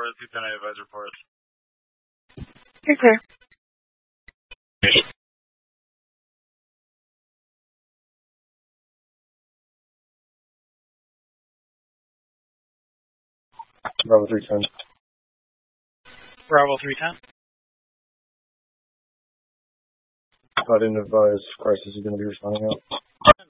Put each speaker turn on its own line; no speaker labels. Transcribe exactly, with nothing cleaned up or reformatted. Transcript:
for two ten, I advise reports.
You're clear.
Bravo three ten.
Bravo three ten.
I didn't advise crisis is going to be responding out.